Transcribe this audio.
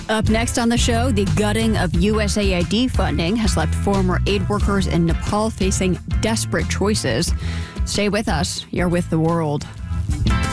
Up next on the show, the gutting of USAID funding has left former aid workers in Nepal facing desperate choices. Stay with us. You're with The World.